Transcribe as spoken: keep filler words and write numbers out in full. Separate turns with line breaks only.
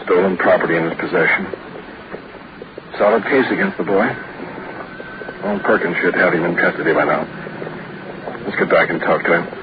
stolen property in his possession. Solid case against the boy. Old Perkins should have him in custody by now. Let's get back and talk to him.